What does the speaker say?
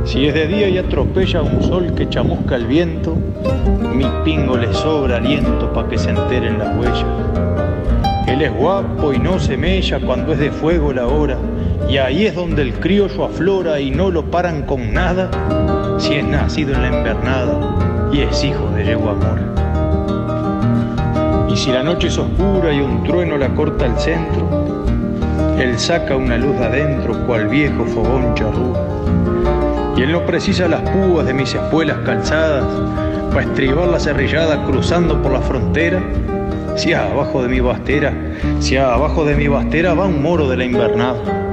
Si es de día y atropella un sol que chamusca el viento, mi pingo le sobra aliento pa' que se enteren las huellas. Él es guapo y no se mella cuando es de fuego la hora, y ahí es donde el criollo aflora y no lo paran con nada, si es nacido en la invernada y es hijo de yegua mora. Y si la noche es oscura y un trueno la corta el centro, él saca una luz de adentro cual viejo fogón charrúa. Y él no precisa las púas de mis espuelas calzadas para estribar la cerrillada cruzando por la frontera, si abajo de mi bastera va un moro de la invernada.